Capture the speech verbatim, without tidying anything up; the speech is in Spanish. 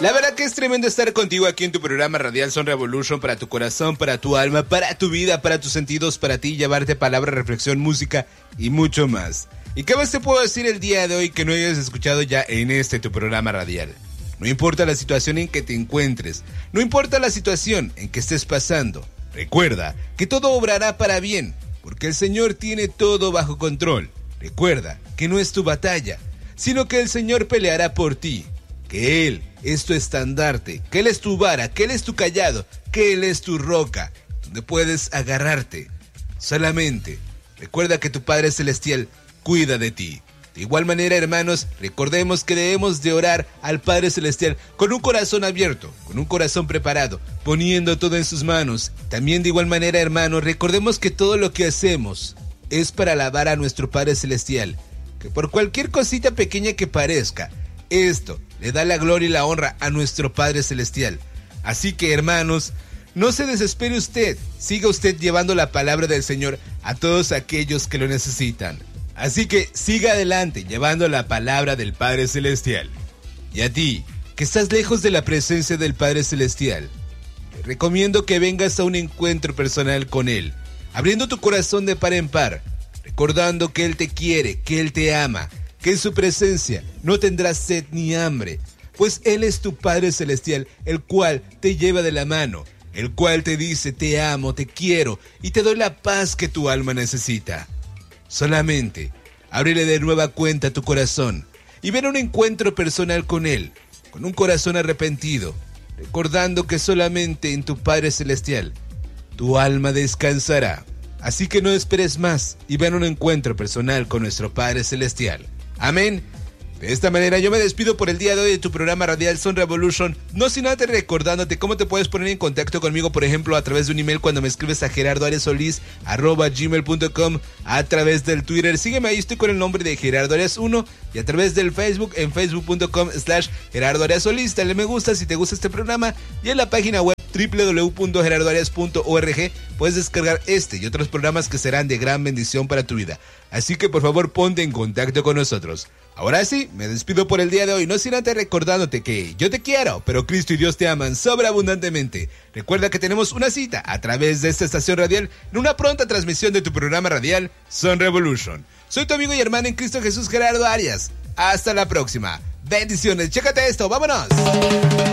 La verdad que es tremendo estar contigo aquí en tu programa radial Son Revolution, para tu corazón, para tu alma, para tu vida, para tus sentidos, para ti, llevarte palabra, reflexión, música y mucho más. ¿Y qué más te puedo decir el día de hoy que no hayas escuchado ya en este tu programa radial? No importa la situación en que te encuentres, no importa la situación en que estés pasando, recuerda que todo obrará para bien, porque el Señor tiene todo bajo control. Recuerda que no es tu batalla, sino que el Señor peleará por ti, que Él es tu estandarte, que Él es tu vara, que Él es tu cayado, que Él es tu roca, donde puedes agarrarte. Solamente recuerda que tu Padre Celestial cuida de ti. De igual manera, hermanos, recordemos que debemos de orar al Padre Celestial con un corazón abierto, con un corazón preparado, poniendo todo en sus manos. También de igual manera, hermanos, recordemos que todo lo que hacemos es para alabar a nuestro Padre Celestial, que por cualquier cosita pequeña que parezca, esto le da la gloria y la honra a nuestro Padre Celestial. Así que, hermanos, no se desespere usted, siga usted llevando la palabra del Señor a todos aquellos que lo necesitan. Así que siga adelante llevando la palabra del Padre Celestial. Y a ti, que estás lejos de la presencia del Padre Celestial, te recomiendo que vengas a un encuentro personal con Él, abriendo tu corazón de par en par, recordando que Él te quiere, que Él te ama, que en su presencia no tendrás sed ni hambre, pues Él es tu Padre Celestial, el cual te lleva de la mano, el cual te dice: te amo, te quiero y te doy la paz que tu alma necesita. Solamente ábrele de nueva cuenta tu corazón y ven a un encuentro personal con Él, con un corazón arrepentido, recordando que solamente en tu Padre Celestial tu alma descansará. Así que no esperes más y ven a un encuentro personal con nuestro Padre Celestial. Amén. De esta manera yo me despido por el día de hoy de tu programa radial Son Revolution, no sin antes recordándote cómo te puedes poner en contacto conmigo, por ejemplo, a través de un email cuando me escribes a gerardo arias solís arroba gmail punto com, a través del Twitter, sígueme ahí, estoy con el nombre de Gerardo Arias uno, y a través del Facebook en facebook punto com slash Gerardo Arias Solís, dale me gusta si te gusta este programa, y en la página web doble u doble u doble u punto gerardo arias punto org puedes descargar este y otros programas que serán de gran bendición para tu vida. Así que por favor ponte en contacto con nosotros. Ahora sí, me despido por el día de hoy, no sin antes recordándote que yo te quiero, pero Cristo y Dios te aman sobreabundantemente. Recuerda que tenemos una cita a través de esta estación radial en una pronta transmisión de tu programa radial Son Revolution. Soy tu amigo y hermano en Cristo Jesús, Gerardo Arias. Hasta la próxima. Bendiciones, chécate esto, vámonos.